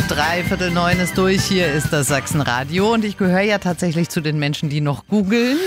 8:03 ist durch. Hier ist das Sachsenradio und ich gehöre ja tatsächlich zu den Menschen, die noch googeln.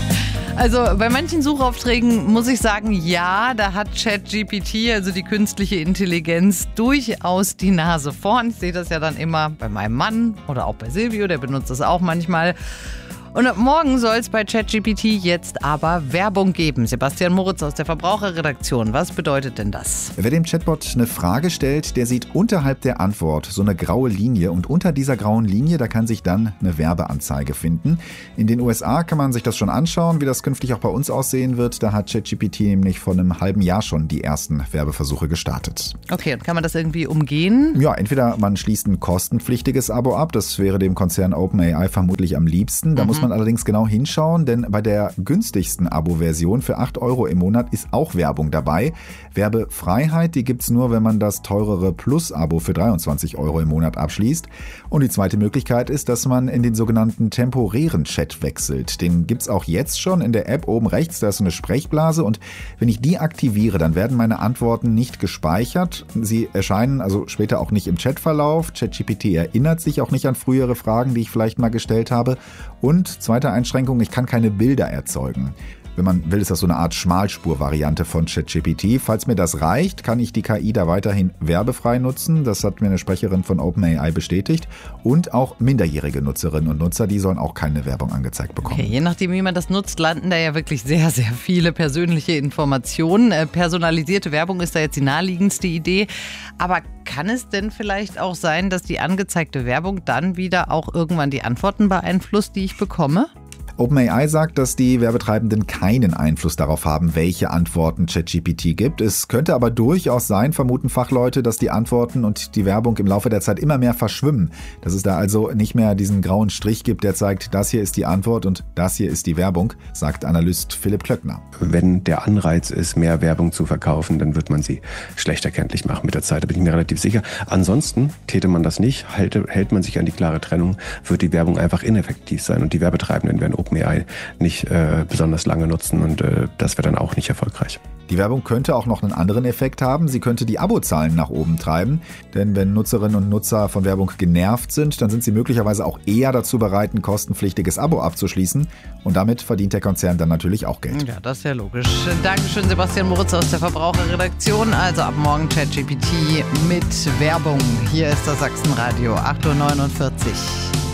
Also bei manchen Suchaufträgen muss ich sagen, ja, da hat ChatGPT, also die künstliche Intelligenz, durchaus die Nase vorn. Ich sehe das ja dann immer bei meinem Mann oder auch bei Silvio, der benutzt das auch manchmal. Und ab morgen soll es bei ChatGPT jetzt aber Werbung geben. Sebastian Moritz aus der Verbraucherredaktion. Was bedeutet denn das? Wer dem Chatbot eine Frage stellt, der sieht unterhalb der Antwort so eine graue Linie. Und unter dieser grauen Linie, da kann sich dann eine Werbeanzeige finden. In den USA kann man sich das schon anschauen, wie das künftig auch bei uns aussehen wird. Da hat ChatGPT nämlich vor einem halben Jahr schon die ersten Werbeversuche gestartet. Okay, und kann man das irgendwie umgehen? Ja, entweder man schließt ein kostenpflichtiges Abo ab. Das wäre dem Konzern OpenAI vermutlich am liebsten. Da muss man allerdings genau hinschauen, denn bei der günstigsten Abo-Version für 8 € im Monat ist auch Werbung dabei. Werbefreiheit, die gibt's nur, wenn man das teurere Plus-Abo für 23 € im Monat abschließt. Und die zweite Möglichkeit ist, dass man in den sogenannten temporären Chat wechselt. Den gibt's auch jetzt schon in der App oben rechts, da ist so eine Sprechblase und wenn ich die aktiviere, dann werden meine Antworten nicht gespeichert. Sie erscheinen also später auch nicht im Chatverlauf. ChatGPT erinnert sich auch nicht an frühere Fragen, die ich vielleicht mal gestellt habe. Und zweite Einschränkung, ich kann keine Bilder erzeugen. Wenn man will, ist das so eine Art Schmalspur-Variante von ChatGPT. Falls mir das reicht, kann ich die KI da weiterhin werbefrei nutzen. Das hat mir eine Sprecherin von OpenAI bestätigt. Und auch minderjährige Nutzerinnen und Nutzer, die sollen auch keine Werbung angezeigt bekommen. Okay, je nachdem, wie man das nutzt, landen da ja wirklich sehr, sehr viele persönliche Informationen. Personalisierte Werbung ist da jetzt die naheliegendste Idee. Aber kann es denn vielleicht auch sein, dass die angezeigte Werbung dann wieder auch irgendwann die Antworten beeinflusst, die ich bekomme? OpenAI sagt, dass die Werbetreibenden keinen Einfluss darauf haben, welche Antworten ChatGPT gibt. Es könnte aber durchaus sein, vermuten Fachleute, dass die Antworten und die Werbung im Laufe der Zeit immer mehr verschwimmen. Dass es da also nicht mehr diesen grauen Strich gibt, der zeigt, das hier ist die Antwort und das hier ist die Werbung, sagt Analyst Philipp Klöckner. Wenn der Anreiz ist, mehr Werbung zu verkaufen, dann wird man sie schlecht erkenntlich machen mit der Zeit. Da bin ich mir relativ sicher. Ansonsten täte man das nicht, hält man sich an die klare Trennung, wird die Werbung einfach ineffektiv sein und die Werbetreibenden werden OpenAI nicht besonders lange nutzen und das wäre dann auch nicht erfolgreich. Die Werbung könnte auch noch einen anderen Effekt haben. Sie könnte die Abozahlen nach oben treiben. Denn wenn Nutzerinnen und Nutzer von Werbung genervt sind, dann sind sie möglicherweise auch eher dazu bereit, ein kostenpflichtiges Abo abzuschließen. Und damit verdient der Konzern dann natürlich auch Geld. Ja, das ist ja logisch. Dankeschön, Sebastian Moritz aus der Verbraucherredaktion. Also ab morgen ChatGPT mit Werbung. Hier ist das Sachsenradio, 8:49 Uhr.